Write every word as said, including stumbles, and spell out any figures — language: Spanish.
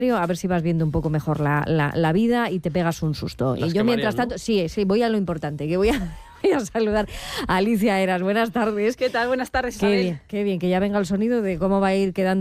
a ver si vas viendo un poco mejor la, la, la vida y te pegas un susto. Las y yo mientras quemarían, tanto, ¿no? sí, sí, voy a lo importante, que voy a, voy a saludar a Alicia Eras. Buenas tardes. ¿Qué tal? Buenas tardes, Qué Isabel. bien, qué bien, que ya venga el sonido de cómo va a ir quedando